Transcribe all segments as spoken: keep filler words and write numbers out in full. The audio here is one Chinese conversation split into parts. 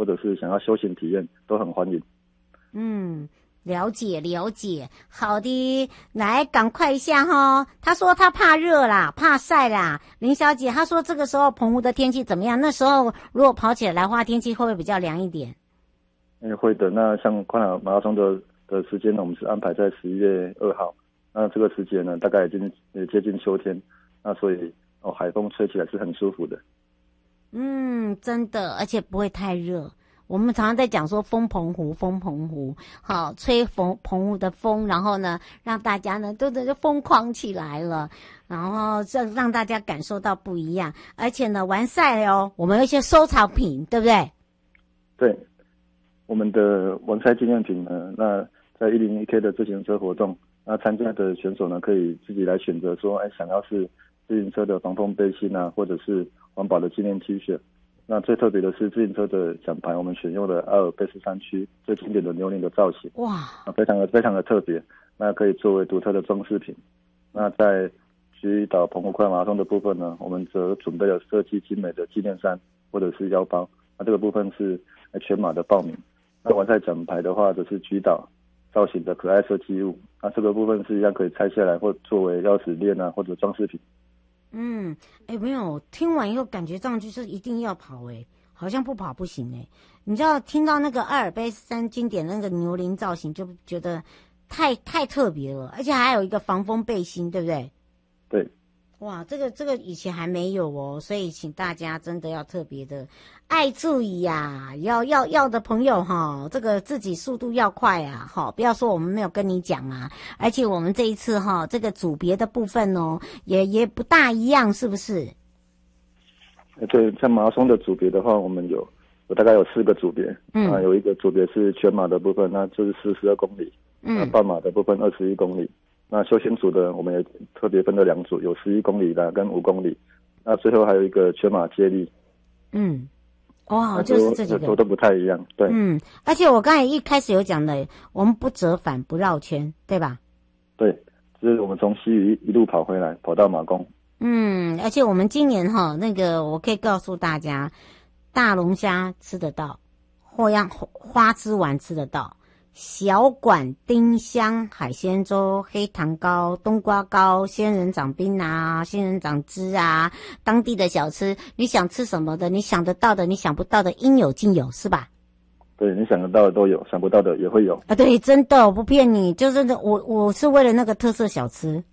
或者是想要休闲体验，都很欢迎。 嗯，了解了解，好的，来赶快一下哈。他说他怕热啦，怕晒啦。林小姐，她说这个时候澎湖的天气怎么样？那时候如果跑起来的话，天气会不会比较凉一点？ 嗯，会的。那像快马马拉松的的时间呢，我们是安排在十一月二号。那这个时节呢，大概已经也接近秋天，那所以哦，海风吹起来是很舒服的。 嗯，真的，而且不会太热。我们常常在讲说风澎湖，风澎湖，好，吹澎澎湖的风，然后呢，让大家呢都都疯狂起来了，然后这让大家感受到不一样。而且呢，完赛哦，我们有一些收藏品，对不对？ 对，我们的完赛纪念品呢，那在一零一 K 的自行车活动。那参加的选手呢，可以自己来选择说，哎，想要是自行车的防风背心啊，或者是环保的纪念 T 恤。那最特别的是自行车的奖牌，我们选用了阿尔卑斯山区最经典的牛铃的造型， 哇， 非常的非常的特别，那可以作为独特的装饰品。那在菊岛澎湖快马拉松的部分呢，我们则准备了设计精美的纪念衫或者是腰包。那这个部分是全马的报名。那完赛奖牌的话，则是菊岛造型的可爱设计物，那这个部分是一样可以拆下来或作为钥匙链啊或者装饰品。 嗯，哎，没有，听完以后感觉上就是一定要跑，哎，好像不跑不行，哎，你知道听到那个阿尔卑斯山经典那个牛铃造型，就觉得太太特别了，而且还有一个防风背心，对不对？ 对。 哇，这个这个以前还没有哦，所以请大家真的要特别的爱注意呀、啊，要要要的朋友哈，这个自己速度要快啊，哈，不要说我们没有跟你讲啊，而且我们这一次哈，这个组别的部分哦，也也不大一样，是不是？ 对，像马拉松的组别的话，我们有有大概有四个组别，嗯，啊，有一个组别是全马的部分，那就是四十二公里，嗯，那半马的部分二十一公里。那休闲组的我们也特别分了两组，有十一公里的跟五公里，那最后还有一个全马接力。 嗯，哇，就是这几个都不太一样，对。 嗯，而且我刚才一开始有讲的，我们不折返不绕圈，对吧？ 对，就是我们从西屿一路跑回来，跑到马公。 嗯，而且我们今年哈，那个我可以告诉大家，大龙虾吃得到，或样花枝丸吃得到。小管丁香海鲜粥、黑糖糕、冬瓜糕、仙人掌冰啊、仙人掌汁啊，当地的小吃，你想吃什么的，你想得到的，你想不到的，应有尽有，是吧？ 对，你想得到的都有，想不到的也会有啊。对，真的，我不骗你，就是我我是为了那个特色小吃。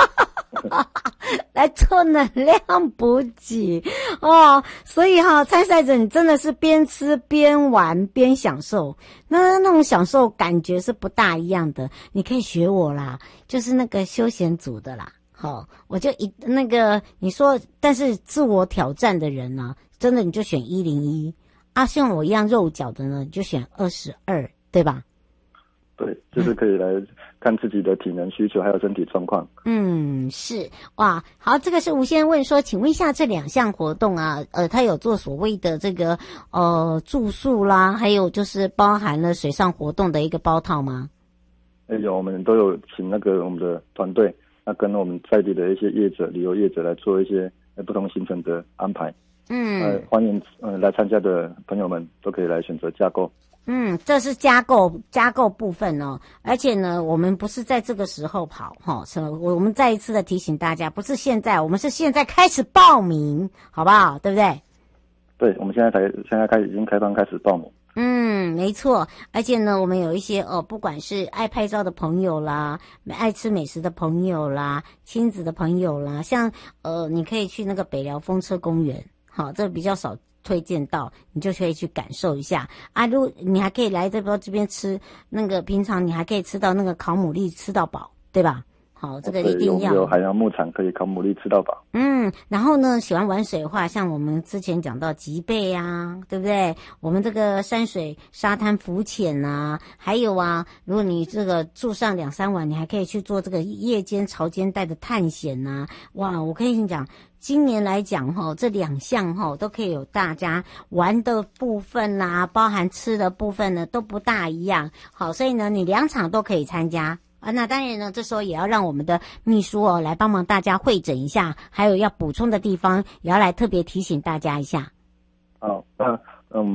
来做能量补给哦，所以哈、哦，参赛者你真的是边吃边玩边享受，那那种享受感觉是不大一样的。你可以学我啦，就是那个休闲组的啦。好、哦，我就一那个你说，但是自我挑战的人呢、啊，真的你就选一零一啊，像我一样肉脚的呢，你就选二十二，对吧？ 对，就是可以来看自己的体能需求还有身体状况。 嗯，是哇，好，这个是吴先生问说，请问一下这两项活动啊，呃，他有做所谓的这个呃住宿啦，还有就是包含了水上活动的一个包套吗？ 有，我们都有请那个我们的团队，那跟我们在地的一些业者、旅游业者来做一些不同行程的安排。嗯，呃，欢迎呃来参加的朋友们都可以来选择加购。 嗯，这是加购加购部分哦，而且呢，我们不是在这个时候跑哈，什么？我们再一次的提醒大家，不是现在，我们是现在开始报名，好不好？对不对？ 对，我们现在才现在开始已经开放开始报名。 嗯，没错，而且呢，我们有一些哦，不管是爱拍照的朋友啦，爱吃美食的朋友啦，亲子的朋友啦，像呃，你可以去那个北寮风车公园，好，这比较少推荐到，你就可以去感受一下啊。如果你还可以来这边这边吃那个，平常你还可以吃到那个烤牡蛎，吃到饱，对吧？好，这个一定要。 有海洋牧场可以烤牡蛎吃到饱。 嗯，然后呢，喜欢玩水的话，像我们之前讲到吉贝啊，对不对？我们这个山水沙滩浮潜啊，还有啊，如果你这个住上两三晚，你还可以去做这个夜间潮间带的探险啊。哇，我跟你讲，今年来讲哈，这两项哈都可以有大家玩的部分啦、啊，包含吃的部分呢都不大一样。好，所以呢，你两场都可以参加。啊，那当然呢，这时候也要让我们的秘书哦来帮忙大家汇整一下，还有要补充的地方，也要来特别提醒大家一下。 好，那嗯，澎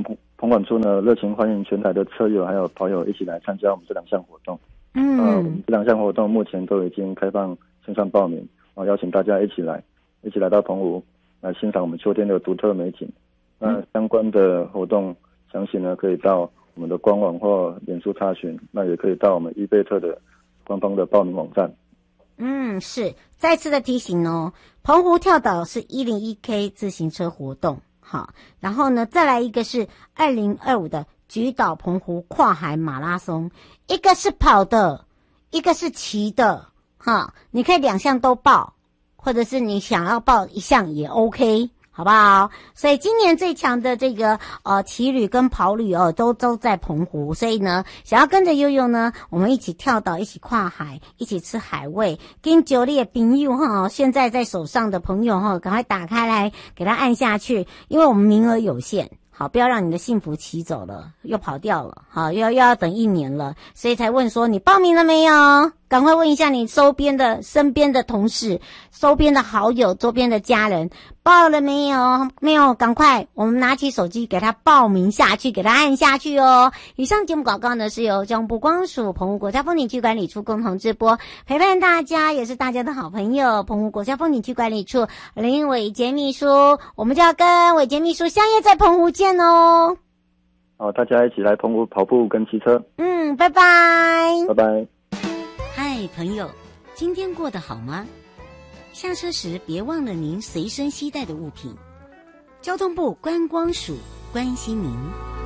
澎管处呢热情欢迎全台的车友还有跑友一起来参加我们这两项活动。 嗯， 呃，我们这两项活动目前都已经开放线上报名，啊，邀请大家一起来，一起来到澎湖来欣赏我们秋天的独特美景。那相关的活动详情呢，可以到我们的官网或脸书查询，那也可以到我们伊贝特的官方的报名网站。 嗯，是再次的提醒哦，澎湖跳岛是一零一 K 自行车活动，好，然后呢，再来一个是二零二五的菊岛澎湖跨海马拉松，一个是跑的，一个是骑的，哈，你可以两项都报，或者是你想要报一项也 OK。好不好？所以今年最强的这个呃骑旅跟跑旅哦，都都在澎湖。所以呢，想要跟着悠悠呢，我们一起跳岛，一起跨海，一起吃海味。跟九列朋友哈，现在在手上的朋友哈，赶快打开来给他按下去，因为我们名额有限。好，不要让你的幸福骑走了，又跑掉了，好，又要又要等一年了，所以才问说你报名了没有？赶快问一下你周边的、身边的同事、周边的好友、周边的家人，报了没有？没有，赶快，我们拿起手机给他报名下去，给他按下去哦。以上节目广告呢是由交通部光署澎湖国家风景区管理处共同直播，陪伴大家也是大家的好朋友，澎湖国家风景区管理处林伟杰秘书，我们就要跟伟杰秘书相约在澎湖见哦。 好，大家一起来澎湖跑步跟骑车。 嗯，拜拜。 拜拜。 嗨，朋友，今天过得好吗？下车时别忘了您随身携带的物品。交通部观光署关心您。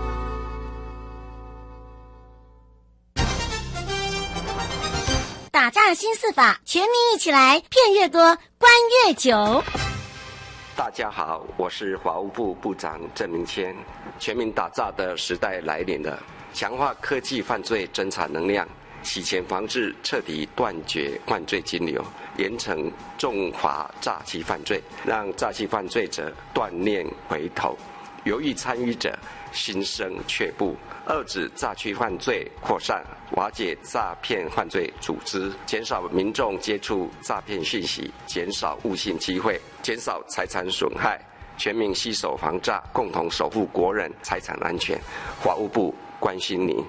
打诈新四法，全民一起来，骗越多，关越久。 大家好，我是法务部部长郑明谦。全民打诈的时代来临了，强化科技犯罪侦查能量，洗钱防治，彻底断绝犯罪金流，严惩重罚诈欺犯罪，让诈欺犯罪者断念回头，犹豫参与者心生却步，遏止诈欺犯罪扩散，瓦解诈骗犯罪组织，减少民众接触诈骗讯息，减少误信机会，减少财产损害，全民携手防诈，共同守护国人财产安全。法务部关心您。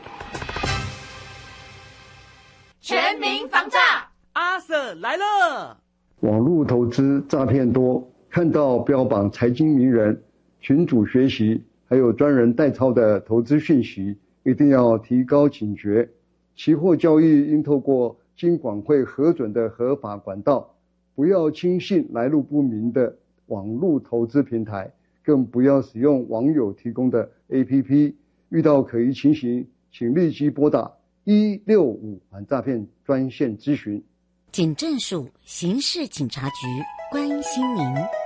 全民防诈， 阿 Sir 来了。 网络投资诈骗多，看到标榜财经名人、群组学习，还有专人代操的投资讯息，一定要提高警觉。期货交易应透过金管会核准的合法管道，不要轻信来路不明的网络投资平台，更不要使用网友提供的 A P P。遇到可疑情形，请立即拨打一六五反诈骗专线咨询。 警政署刑事警察局关心您。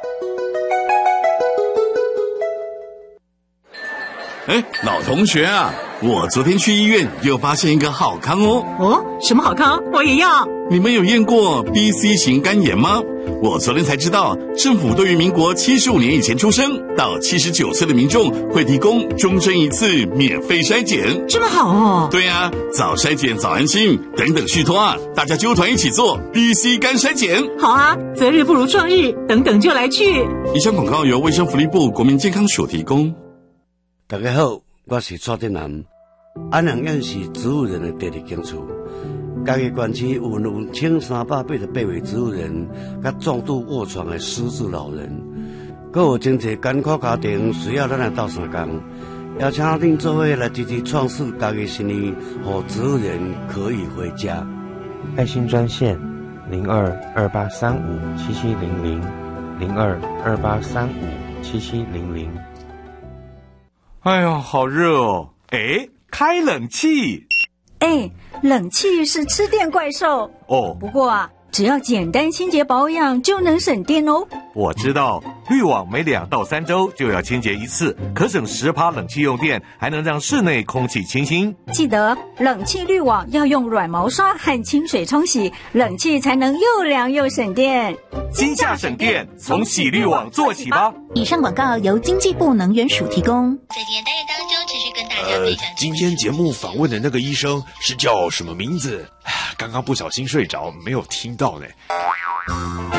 哎，老同学啊，我昨天去医院又发现一个好康哦。 哦，什么好康？我也要。 你们有验过 B C 型肝炎吗？我昨天才知道，政府对于民国七十五年以前出生到七十九岁的民众会提供终身一次免费筛检。 这么好哦。 对啊，早筛检早安心，等等续托啊，大家揪团一起做 B C 肝筛检。 好啊，择日不如撞日，等等就来去。 以上广告由卫生福利部国民健康署提供。 大家好，我是蔡振南。安阳院是植物人的第二间厝。家己县区有两千三百八十八位植物人，甲重度卧床的失智老人，阁有真侪艰苦家庭需要咱来斗相共，邀请恁做伙来积极创始家己生意，让植物人可以回家。 爱心专线零二二八三五七七零零零二二八三五七七零零。 哎呦，好热哦！哎，开冷气。 哎，冷气是吃电怪兽哦。 不过啊，只要简单清洁保养就能省电哦。 我知道，滤网每两到三周就要清洁一次，可省十趴冷气用电，还能让室内空气清新。 记得冷气滤网要用软毛刷和清水冲洗，冷气才能又凉又省电。 今夏省电，从洗滤网做起吧。 以上广告由经济部能源署提供。 在今天单元当中，持续跟大家分享、 呃。今天节目访问的那个医生是叫什么名字？刚刚不小心睡着，没有听到呢。 从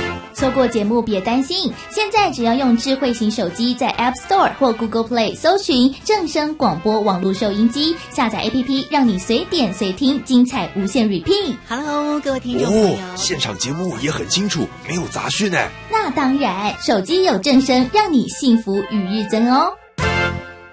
错过节目别担心，现在只要用智慧型手机在 App Store 或 Google Play 搜寻正声广播网络收音机，下载 A P P 让你随点随听，精彩无限 repeat。 Hello， 各位听众朋友， 哦，现场节目也很清楚，没有杂讯哎。 那当然，手机有正声，让你幸福与日增哦。